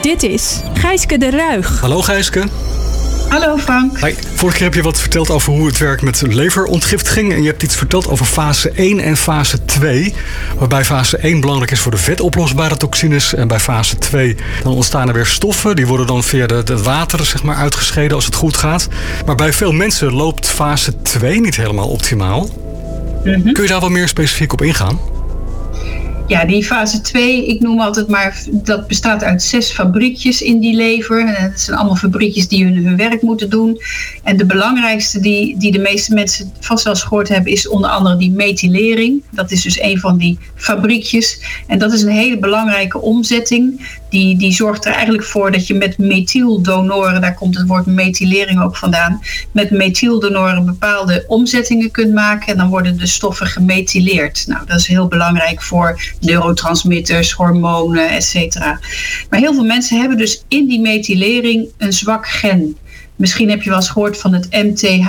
Dit is Gijske de Ruig. Hallo Gijske. Hallo Frank. Hi. Vorige keer heb je wat verteld over hoe het werkt met leverontgiftiging. En je hebt iets verteld over fase 1 en fase 2. Waarbij fase 1 belangrijk is voor de vetoplosbare toxines. En bij fase 2 dan ontstaan er weer stoffen. Die worden dan via het water uitgescheiden als het goed gaat. Maar bij veel mensen loopt fase 2 niet helemaal optimaal. Mm-hmm. Kun je daar wat meer specifiek op ingaan? Ja, die fase 2, ik noem altijd maar, dat bestaat uit 6 fabriekjes in die lever. En dat zijn allemaal fabriekjes die hun werk moeten doen. En de belangrijkste die de meeste mensen vast wel eens gehoord hebben, is onder andere die methylering. Dat is dus een van die fabriekjes. En dat is een hele belangrijke omzetting. Die zorgt er eigenlijk voor dat je met methyldonoren, daar komt het woord methylering ook vandaan, met methyldonoren bepaalde omzettingen kunt maken. En dan worden de stoffen gemethyleerd. Nou, dat is heel belangrijk voor neurotransmitters, hormonen, et cetera. Maar heel veel mensen hebben dus in die methylering een zwak gen. Misschien heb je wel eens gehoord van het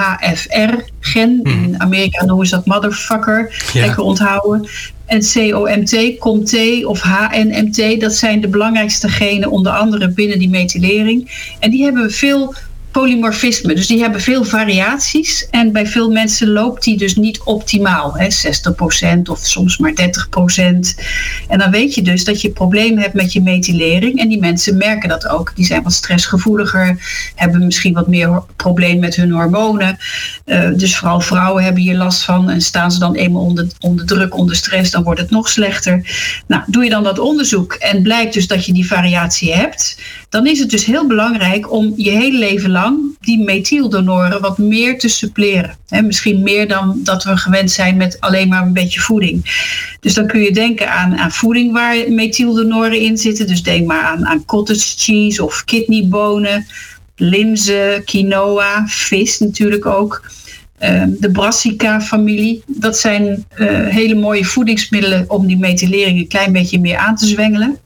MTHFR-gen. In Amerika noemen ze dat motherfucker. Ja. Lekker onthouden. En COMT, COMT of HNMT, dat zijn de belangrijkste genen, onder andere binnen die methylering. En die hebben veel polymorfisme, dus die hebben veel variaties. En bij veel mensen loopt die dus niet optimaal. 60% of soms maar 30%. En dan weet je dus dat je problemen hebt met je methylering. En die mensen merken dat ook. Die zijn wat stressgevoeliger, hebben misschien wat meer probleem met hun hormonen. Dus vooral vrouwen hebben hier last van. En staan ze dan eenmaal onder druk, onder stress, dan wordt het nog slechter. Nou, doe je dan dat onderzoek en blijkt dus dat je die variatie hebt, dan is het dus heel belangrijk om je hele leven lang die methyldonoren wat meer te suppleren. Misschien meer dan dat we gewend zijn met alleen maar een beetje voeding. Dus dan kun je denken aan voeding waar methyldonoren in zitten. Dus denk maar aan cottage cheese of kidneybonen, linzen, quinoa, vis natuurlijk ook. De brassica-familie. Dat zijn hele mooie voedingsmiddelen om die methylering een klein beetje meer aan te zwengelen.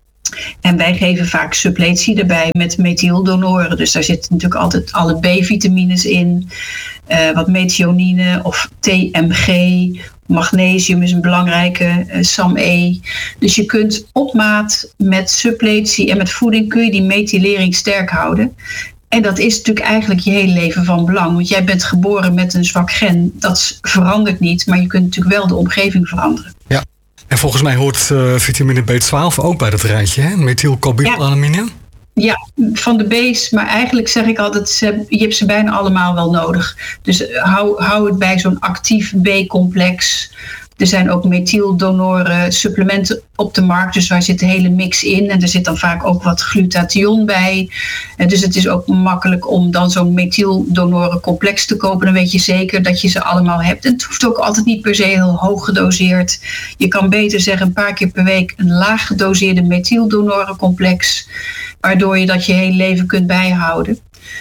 En wij geven vaak suppletie erbij met methyldonoren. Dus daar zitten natuurlijk altijd alle B-vitamines in. Wat methionine of TMG. Magnesium is een belangrijke, SAM-E. Dus je kunt op maat met suppletie en met voeding kun je die methylering sterk houden. En dat is natuurlijk eigenlijk je hele leven van belang. Want jij bent geboren met een zwak gen. Dat verandert niet, maar je kunt natuurlijk wel de omgeving veranderen. Ja. En volgens mij hoort vitamine B12 ook bij dat rijtje, hè? Methylcobalaminine. Ja, van de B's. Maar eigenlijk zeg ik altijd, je hebt ze bijna allemaal wel nodig. Dus hou het bij zo'n actief B-complex. Er zijn ook methyldonoren supplementen op de markt. Dus daar zit de hele mix in. En er zit dan vaak ook wat glutathion bij. Dus het is ook makkelijk om dan zo'n methyldonoren complex te kopen. Dan weet je zeker dat je ze allemaal hebt. En het hoeft ook altijd niet per se heel hoog gedoseerd. Je kan beter zeggen een paar keer per week een laag gedoseerde methyldonoren complex. Waardoor je dat je hele leven kunt bijhouden.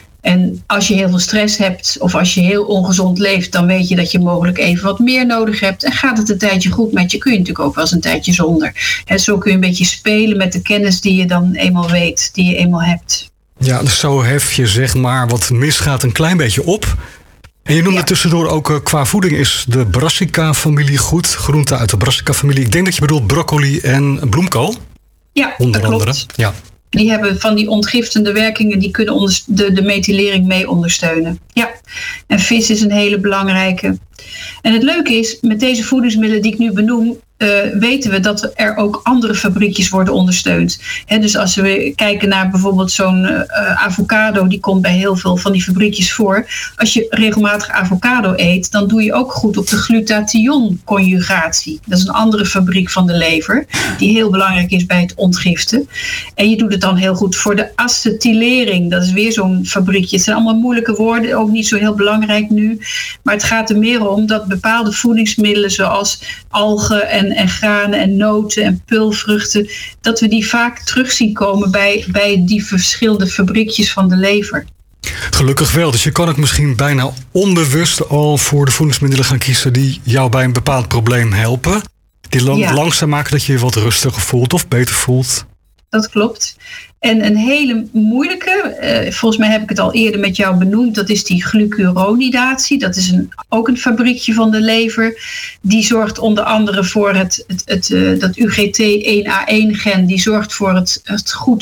En als je heel veel stress hebt of als je heel ongezond leeft, dan weet je dat je mogelijk even wat meer nodig hebt. En gaat het een tijdje goed met je, kun je natuurlijk ook wel eens een tijdje zonder. En zo kun je een beetje spelen met de kennis die je dan eenmaal weet, die je eenmaal hebt. Ja, dus zo hef je zeg maar wat misgaat een klein beetje op. En je noemde tussendoor ook qua voeding is de brassica-familie goed. Groenten uit de brassica-familie. Ik denk dat je bedoelt broccoli en bloemkool. Ja, onder dat andere. Klopt. Ja. Die hebben van die ontgiftende werkingen, die kunnen de methylering mee ondersteunen. Ja, en vis is een hele belangrijke. En het leuke is, met deze voedingsmiddelen die ik nu benoem, weten we dat er ook andere fabriekjes worden ondersteund. Dus als we kijken naar bijvoorbeeld zo'n avocado, die komt bij heel veel van die fabriekjes voor. Als je regelmatig avocado eet, dan doe je ook goed op de glutathion-conjugatie. Dat is een andere fabriek van de lever, die heel belangrijk is bij het ontgiften. En je doet het dan heel goed voor de acetylering. Dat is weer zo'n fabriekje. Het zijn allemaal moeilijke woorden, ook niet zo heel belangrijk nu. Maar het gaat er meer om dat bepaalde voedingsmiddelen zoals algen en granen en noten en peulvruchten, dat we die vaak terug zien komen bij die verschillende fabriekjes van de lever. Gelukkig wel. Dus je kan ook misschien bijna onbewust al voor de voedingsmiddelen gaan kiezen die jou bij een bepaald probleem helpen. Die langzaam maken dat je je wat rustiger voelt of beter voelt. Dat klopt. En een hele moeilijke, volgens mij heb ik het al eerder met jou benoemd, dat is die glucuronidatie. Dat is ook een fabriekje van de lever. Die zorgt onder andere voor dat UGT1A1-gen, die zorgt voor het goed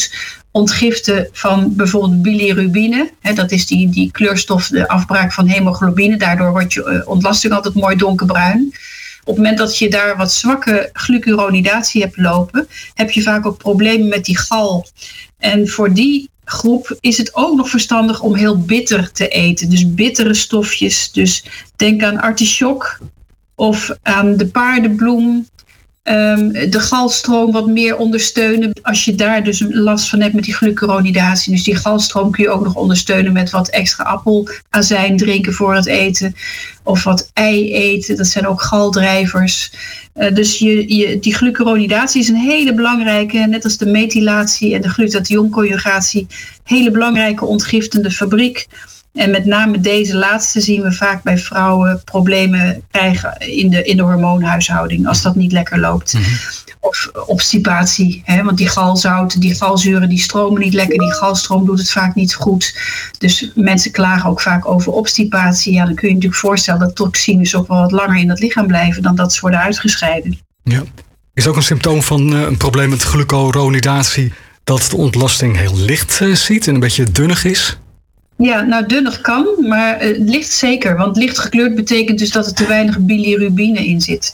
ontgiften van bijvoorbeeld bilirubine. Dat is die kleurstof, de afbraak van hemoglobine. Daardoor wordt je ontlasting altijd mooi donkerbruin. Op het moment dat je daar wat zwakke glucuronidatie hebt lopen, heb je vaak ook problemen met die gal. En voor die groep is het ook nog verstandig om heel bitter te eten. Dus bittere stofjes. Dus denk aan artichok of aan de paardenbloem. De galstroom wat meer ondersteunen. Als je daar dus last van hebt met die glucuronidatie. Dus die galstroom kun je ook nog ondersteunen met wat extra appelazijn drinken voor het eten. Of wat ei eten. Dat zijn ook galdrijvers. Dus die glucuronidatie is een hele belangrijke, net als de methylatie en de glutathionconjugatie, hele belangrijke ontgiftende fabriek. En met name deze laatste zien we vaak bij vrouwen problemen krijgen in de hormoonhuishouding, als dat niet lekker loopt. Mm-hmm. Of obstipatie, want die galzouten, die galzuren, die stromen niet lekker. Die galstroom doet het vaak niet goed. Dus mensen klagen ook vaak over obstipatie. Ja, dan kun je natuurlijk voorstellen dat toxines ook wel wat langer in het lichaam blijven dan dat ze worden uitgescheiden. Ja. Is ook een symptoom van een probleem met glucuronidatie dat de ontlasting heel licht ziet en een beetje dunnig is? Ja, nou dunnig kan, maar licht zeker. Want licht gekleurd betekent dus dat er te weinig bilirubine in zit.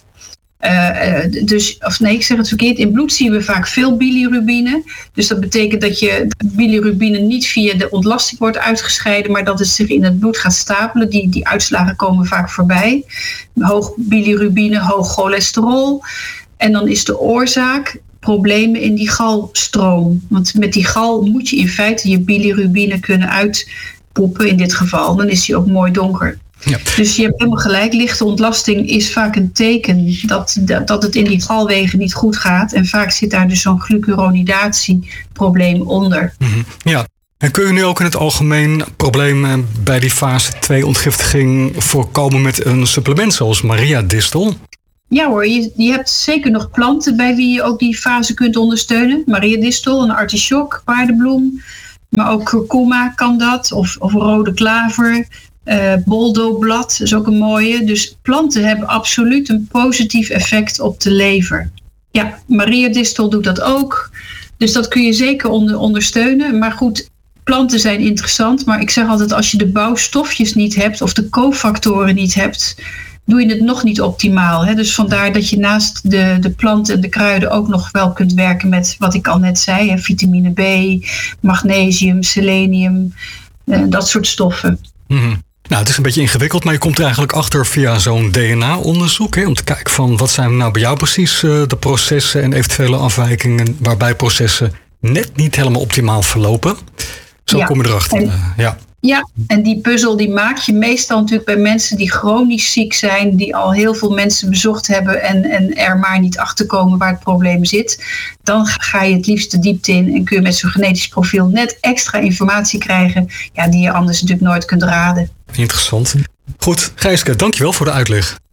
Ik zeg het verkeerd. In bloed zien we vaak veel bilirubine. Dus dat betekent dat je bilirubine niet via de ontlasting wordt uitgescheiden, maar dat het zich in het bloed gaat stapelen. Die uitslagen komen vaak voorbij. Hoog bilirubine, hoog cholesterol. En dan is de oorzaak problemen in die galstroom. Want met die gal moet je in feite je bilirubine kunnen uitpoepen in dit geval. Dan is die ook mooi donker. Ja. Dus je hebt helemaal gelijk. Lichte ontlasting is vaak een teken dat het in die galwegen niet goed gaat. En vaak zit daar dus zo'n glucuronidatieprobleem onder. Mm-hmm. Ja. En kun je nu ook in het algemeen problemen bij die fase 2 ontgiftiging voorkomen met een supplement zoals Mariadistel? Ja hoor, je hebt zeker nog planten bij wie je ook die fase kunt ondersteunen. Mariadistel, een artichok, paardenbloem. Maar ook kurkuma kan dat. Of rode klaver. Boldoblad is ook een mooie. Dus planten hebben absoluut een positief effect op de lever. Ja, Mariadistel doet dat ook. Dus dat kun je zeker ondersteunen. Maar goed, planten zijn interessant. Maar ik zeg altijd, als je de bouwstofjes niet hebt of de cofactoren niet hebt, doe je het nog niet optimaal. Hè? Dus vandaar dat je naast de planten en de kruiden ook nog wel kunt werken met wat ik al net zei. Hè? Vitamine B, magnesium, selenium, dat soort stoffen. Mm-hmm. Nou, het is een beetje ingewikkeld, maar je komt er eigenlijk achter via zo'n DNA-onderzoek. Om te kijken van wat zijn nou bij jou precies de processen en eventuele afwijkingen waarbij processen net niet helemaal optimaal verlopen. Zo kom je erachter. Ja, en die puzzel die maak je meestal natuurlijk bij mensen die chronisch ziek zijn, die al heel veel mensen bezocht hebben en er maar niet achter komen waar het probleem zit. Dan ga je het liefst de diepte in en kun je met zo'n genetisch profiel net extra informatie krijgen, die je anders natuurlijk nooit kunt raden. Interessant. Goed, Gijske, dankjewel voor de uitleg.